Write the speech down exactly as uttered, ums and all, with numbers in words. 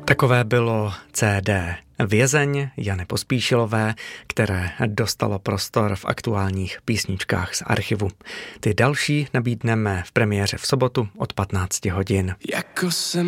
Takové bylo C D Vězeň Jany Pospíšilové, které dostalo prostor v aktuálních písničkách z archivu. Ty další nabídneme v premiéře v sobotu od patnácti hodin. Jako jsem